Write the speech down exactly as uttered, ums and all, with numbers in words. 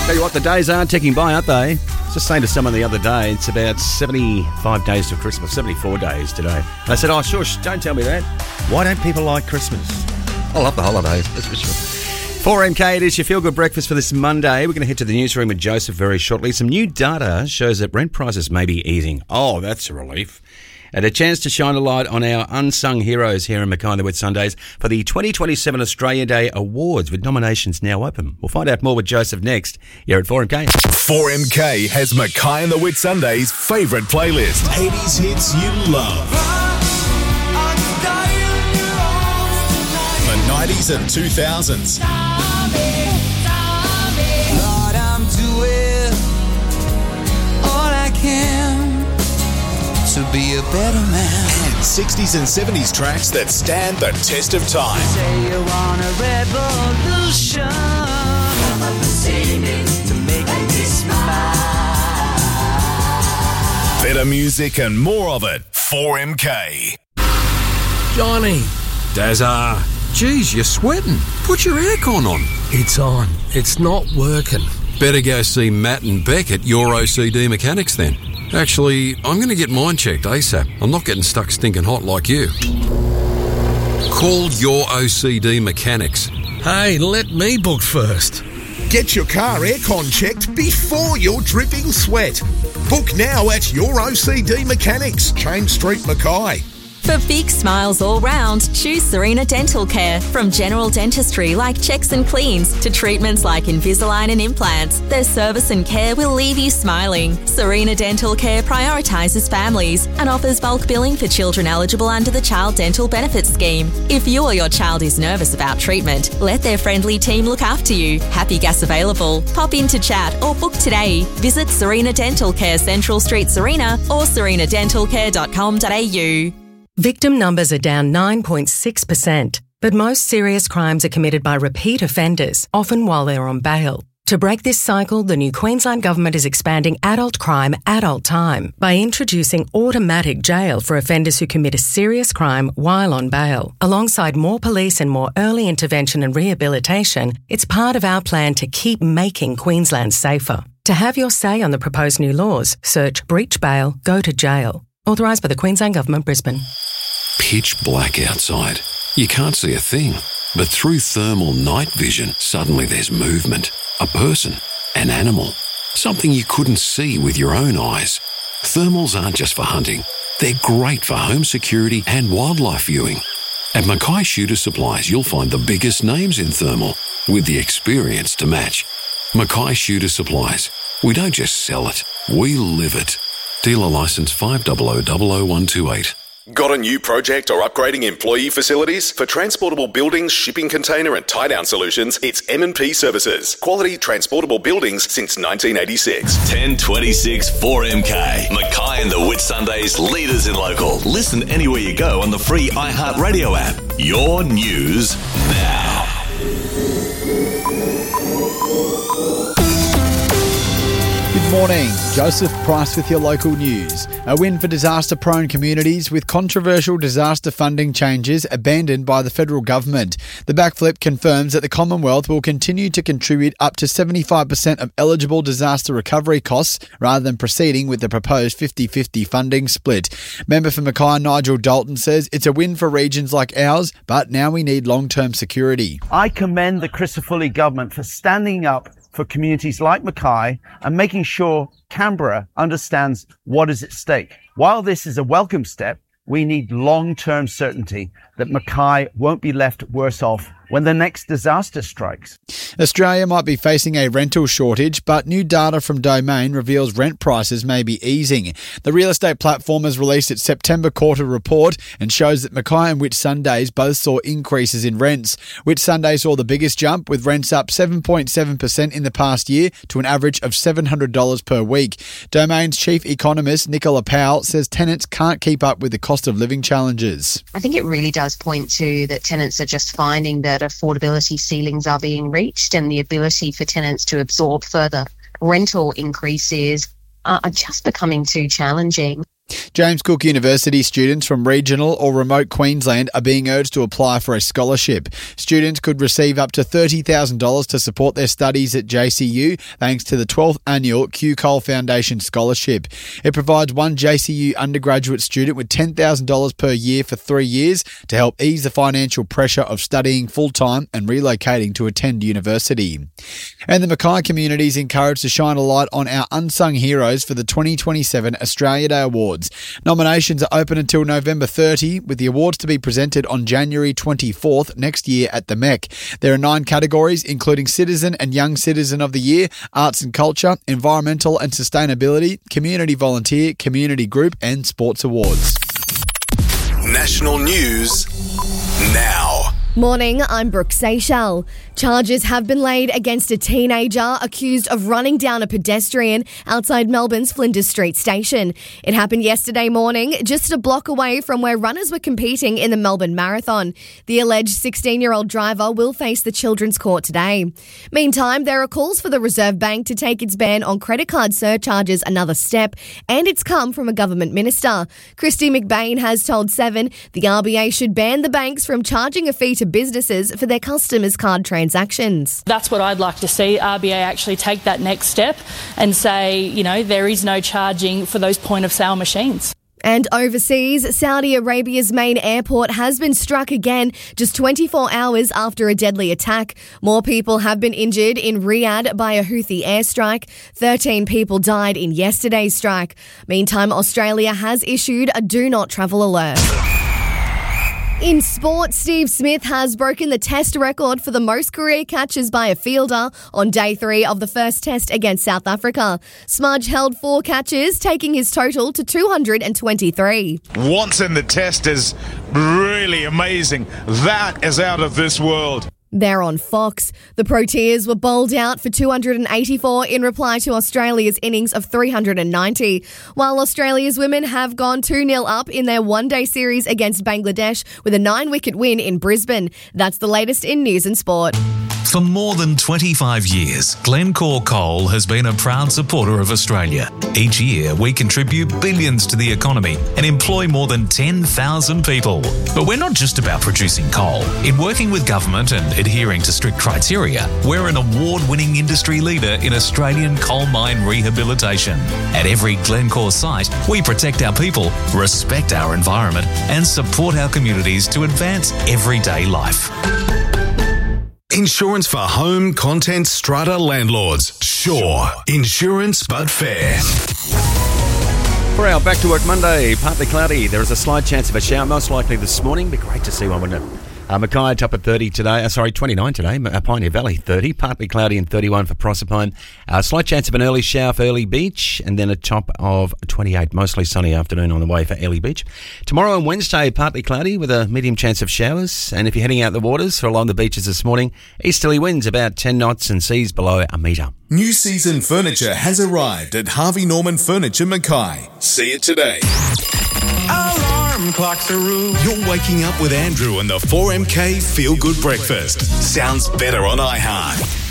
Tell you what, the days are ticking by, aren't they? I was just saying to someone the other day, it's about seventy-five days to Christmas, seventy-four days today. And I said, oh, shush, don't tell me that. Why don't people like Christmas? I love the holidays, that's for sure. four M K, it is your feel-good breakfast for this Monday. We're going to head to the newsroom with Joseph very shortly. Some new data shows that rent prices may be easing. Oh, that's a relief. And a chance to shine a light on our unsung heroes here in Mackay and the Whitsundays for the twenty twenty-seven Australia Day Awards, with nominations now open. We'll find out more with Joseph next here at four M K. four M K has Mackay and the Whitsundays' favourite playlist. eighties hits you love. The nineties and two thousands. Lord, I'm doing all I can to be a better man. And sixties and seventies tracks that stand the test of time. Say you want a revolution. Come up and see me to make me smile. Better music and more of it. four M K. Johnny. Dazza. Geez, you're sweating. Put your aircon on. It's on. It's not working. Better go see Matt and Beck at Your O C D Mechanics then. Actually, I'm going to get mine checked ASAP. I'm not getting stuck stinking hot like you. Call Your O C D Mechanics. Hey, let me book first. Get your car aircon checked before you're dripping sweat. Book now at Your O C D Mechanics, James Street, Mackay. For big smiles all round, choose Serena Dental Care. From general dentistry like checks and cleans to treatments like Invisalign and implants, their service and care will leave you smiling. Serena Dental Care prioritises families and offers bulk billing for children eligible under the Child Dental Benefits Scheme. If you or your child is nervous about treatment, let their friendly team look after you. Happy gas available. Pop in to chat or book today. Visit Serena Dental Care, Central Street, Serena, or serena dental care dot com dot a u. Victim numbers are down nine point six percent, but most serious crimes are committed by repeat offenders, often while they're on bail. To break this cycle, the new Queensland Government is expanding adult crime, adult time by introducing automatic jail for offenders who commit a serious crime while on bail. Alongside more police and more early intervention and rehabilitation, it's part of our plan to keep making Queensland safer. To have your say on the proposed new laws, search Breach Bail, Go to Jail. Authorised by the Queensland Government, Brisbane. Pitch black outside. You can't see a thing. But through thermal night vision, suddenly there's movement. A person. An animal. Something you couldn't see with your own eyes. Thermals aren't just for hunting. They're great for home security and wildlife viewing. At Mackay Shooter Supplies, you'll find the biggest names in thermal with the experience to match. Mackay Shooter Supplies. We don't just sell it. We live it. Dealer licence five zero zero zero zero one two eight. Got a new project or upgrading employee facilities? For transportable buildings, shipping container and tie-down solutions, it's M and P Services. Quality transportable buildings since nineteen eighty-six. ten twenty-six four M K. Mackay and the Whitsundays, leaders in local. Listen anywhere you go on the free iHeartRadio app. Your news now. Good morning, Joseph Price with your local news. A win for disaster-prone communities with controversial disaster funding changes abandoned by the federal government. The backflip confirms that the Commonwealth will continue to contribute up to seventy-five percent of eligible disaster recovery costs rather than proceeding with the proposed fifty-fifty funding split. Member for Mackay Nigel Dalton says it's a win for regions like ours, but now we need long-term security. I commend the Crisafulli government for standing up for communities like Mackay and making sure Canberra understands what is at stake. While this is a welcome step, we need long-term certainty that Mackay won't be left worse off when the next disaster strikes. Australia might be facing a rental shortage, but new data from Domain reveals rent prices may be easing. The real estate platform has released its September quarter report and shows that Mackay and Whitsundays both saw increases in rents. Whitsundays saw the biggest jump, with rents up seven point seven percent in the past year to an average of seven hundred dollars per week. Domain's chief economist, Nicola Powell, says tenants can't keep up with the cost of living challenges. I think it really does point to that tenants are just finding that affordability ceilings are being reached, and the ability for tenants to absorb further rental increases are just becoming too challenging. James Cook University students from regional or remote Queensland are being urged to apply for a scholarship. Students could receive up to thirty thousand dollars to support their studies at J C U thanks to the twelfth annual Q Cole Foundation Scholarship. It provides one J C U undergraduate student with ten thousand dollars per year for three years to help ease the financial pressure of studying full-time and relocating to attend university. And the Mackay community is encouraged to shine a light on our unsung heroes for the twenty twenty-seven Australia Day Awards. Nominations are open until November thirtieth, with the awards to be presented on January twenty-fourth next year at the Mech. There are nine categories, including Citizen and Young Citizen of the Year, Arts and Culture, Environmental and Sustainability, Community Volunteer, Community Group and Sports Awards. National news now. Morning, I'm Brooke Seychelles. Charges have been laid against a teenager accused of running down a pedestrian outside Melbourne's Flinders Street station. It happened yesterday morning, just a block away from where runners were competing in the Melbourne Marathon. The alleged sixteen-year-old driver will face the Children's Court today. Meantime, there are calls for the Reserve Bank to take its ban on credit card surcharges another step, and it's come from a government minister. Christy McBain has told Seven the R B A should ban the banks from charging a fee to businesses for their customers' card transactions. That's what I'd like to see, R B A actually take that next step and say, you know, there is no charging for those point-of-sale machines. And overseas, Saudi Arabia's main airport has been struck again just twenty-four hours after a deadly attack. More people have been injured in Riyadh by a Houthi airstrike. thirteen people died in yesterday's strike. Meantime, Australia has issued a do not travel alert. In sport, Steve Smith has broken the test record for the most career catches by a fielder on day three of the first test against South Africa. Smudge held four catches, taking his total to two hundred twenty-three. What's in the test is really amazing. That is out of this world. There on Fox, the Proteas were bowled out for two hundred eighty-four in reply to Australia's innings of three hundred ninety, while Australia's women have gone two nil up in their one-day series against Bangladesh with a nine-wicket win in Brisbane. That's the latest in news and sport. For more than twenty-five years, Glencore Coal has been a proud supporter of Australia. Each year, we contribute billions to the economy and employ more than ten thousand people. But we're not just about producing coal. In working with government and adhering to strict criteria, we're an award-winning industry leader in Australian coal mine rehabilitation. At every Glencore site, we protect our people, respect our environment, and support our communities to advance everyday life. Insurance for home, content, strata landlords. Sure. Insurance but fair. For our Back to Work Monday, partly cloudy. There is a slight chance of a shower, most likely this morning. Be great to see one, wouldn't it? Uh, Mackay top at thirty today. Uh, sorry, twenty-nine today. Uh, Pioneer Valley thirty. Partly cloudy and thirty-one for Proserpine. Uh, slight chance of an early shower for Early Beach, and then a top of twenty-eight. Mostly sunny afternoon on the way for Early Beach. Tomorrow and Wednesday, partly cloudy with a medium chance of showers. And if you're heading out the waters or along the beaches this morning, easterly winds about ten knots and seas below a metre. New season furniture has arrived at Harvey Norman Furniture Mackay. See it today. Alarm clocks are rude. You're waking up with Andrew and the four M K Feel Good Breakfast. Sounds better on iHeart.